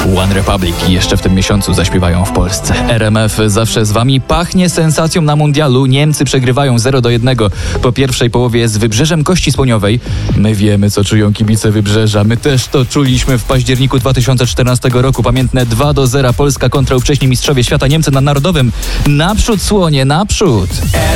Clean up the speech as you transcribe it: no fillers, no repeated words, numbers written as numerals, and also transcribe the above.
One Republic jeszcze w tym miesiącu zaśpiewają w Polsce. RMF zawsze z wami. Pachnie sensacją na mundialu. Niemcy przegrywają 0-1 po pierwszej połowie z Wybrzeżem Kości Słoniowej. My wiemy, co czują kibice Wybrzeża. My też to czuliśmy w październiku 2014 roku. Pamiętne 2-0 Polska kontra ówcześni mistrzowie świata Niemcy na Narodowym. Naprzód, Słonie, naprzód!